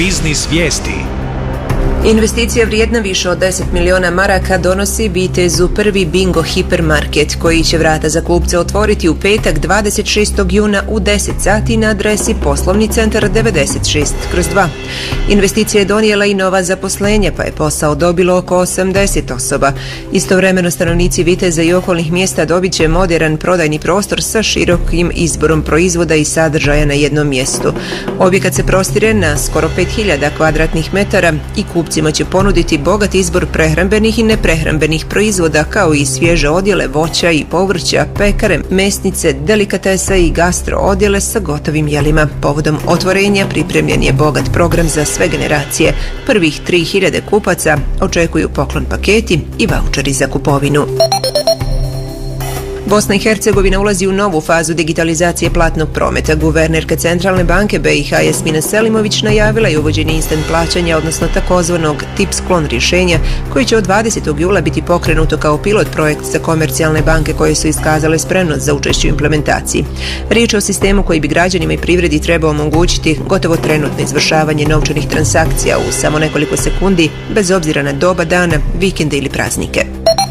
Biznis vijesti. Investicija vrijedna više od 10 miliona maraka donosi Vitezu prvi Bingo hipermarket koji će vrata za kupce otvoriti u petak 26. juna u 10 sati na adresi Poslovni centar 96/2. Investicija je donijela i nova zaposlenja pa je posao dobilo oko 80 osoba. Istovremeno stanovnici Viteza i okolnih mjesta dobit će moderan prodajni prostor sa širokim izborom proizvoda i sadržaja na jednom mjestu. Objekat se prostire na skoro 5000 kvadratnih metara i kupcima će ponuditi bogat izbor prehrambenih i neprehrambenih proizvoda kao i svježe odjele voća i povrća, pekare, mesnice, delikatese i gastro odjele sa gotovim jelima. Povodom otvorenja pripremljen je bogat program za sve generacije. Prvih 3000 kupaca očekuju poklon paketi i vaučeri za kupovinu. Bosna i Hercegovina ulazi u novu fazu digitalizacije platnog prometa. Guvernerka Centralne banke BiH Jasmina Selimović najavila je uvođenje instant plaćanja, odnosno takozvanog tip sklon rješenja, koji će od 20. jula biti pokrenuto kao pilot projekt za komercijalne banke koje su iskazale spremnost za učešće u implementaciji. Riječ je o sistemu koji bi građanima i privredi trebao omogućiti gotovo trenutno izvršavanje novčanih transakcija u samo nekoliko sekundi, bez obzira na doba dana, vikende ili praznike.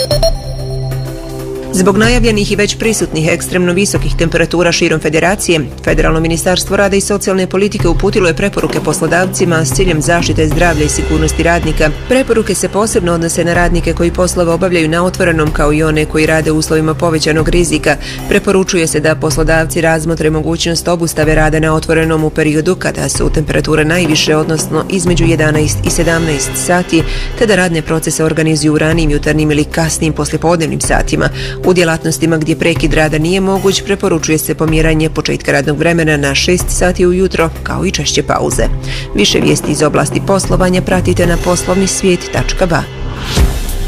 Zbog najavljenih i već prisutnih ekstremno visokih temperatura širom federacije, Federalno ministarstvo rada i socijalne politike uputilo je preporuke poslodavcima s ciljem zaštite zdravlja i sigurnosti radnika. Preporuke se posebno odnose na radnike koji poslove obavljaju na otvorenom kao i one koji rade u uslovima povećanog rizika. Preporučuje se da poslodavci razmotre mogućnost obustave rada na otvorenom u periodu kada su temperature najviše, odnosno između 11 i 17 sati, te da radne procese organizuju u ranijim jutarnjim ili kasnim poslijepodnevnim satima. U djelatnostima gdje prekid rada nije moguć, preporučuje se pomjeranje početka radnog vremena na 6 sati ujutro, kao i češće pauze. Više vijesti iz oblasti poslovanja pratite na poslovnisvijet.ba.